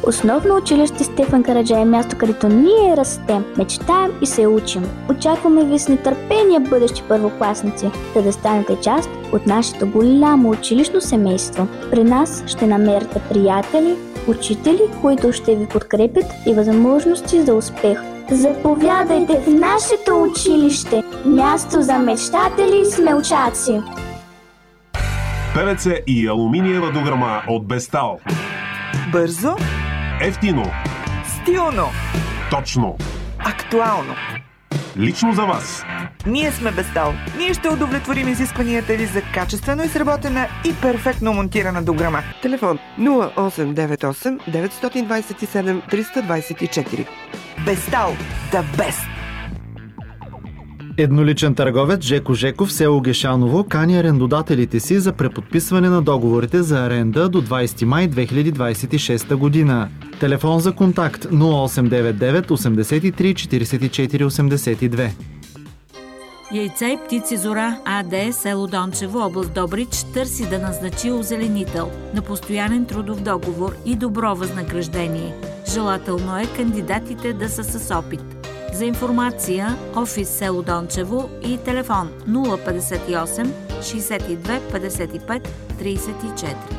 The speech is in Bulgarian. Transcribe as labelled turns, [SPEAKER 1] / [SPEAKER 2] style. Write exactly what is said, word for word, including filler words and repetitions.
[SPEAKER 1] Основно училище Стефан Караджа е място, където ние растем, мечтаем и се учим. Очакваме ви с нетърпение, бъдещи първокласници, за да станете част от нашето голямо училищно семейство. При нас ще намерите приятели, учители, които ще ви подкрепят и възможности за успех. Заповядайте в нашето училище, място за мечтатели и смелчаци.
[SPEAKER 2] Певеце и алуминиева дограма от Бестал.
[SPEAKER 3] Бързо,
[SPEAKER 2] ефтино,
[SPEAKER 3] стилно,
[SPEAKER 2] точно,
[SPEAKER 3] актуално.
[SPEAKER 2] лично за вас.
[SPEAKER 3] Ние сме Бестал. Ние ще удовлетворим изискванията ви за качествено изработена и перфектно монтирана дограма.
[SPEAKER 4] Телефон нула осем девет осем деветстотин двадесет и седем триста двадесет и четири.
[SPEAKER 3] Бестал. The best.
[SPEAKER 5] Едноличен търговец Жеко Жеков, село Гешаново, кани арендодателите си за преподписване на договорите за аренда до двадесети май две хиляди двадесет и шеста година. Телефон за контакт нула осем девет девет осемдесет и три четиридесет и четири осемдесет и две.
[SPEAKER 6] Яйца и птици Зора АД, село Дончево, област Добрич, търси да назначи озеленител на постоянен трудов договор и добро възнаграждение. Желателно е кандидатите да са с опит. За информация, офис село Дончево и телефон нула петдесет и осем шестдесет и две петдесет и пет тридесет и четири.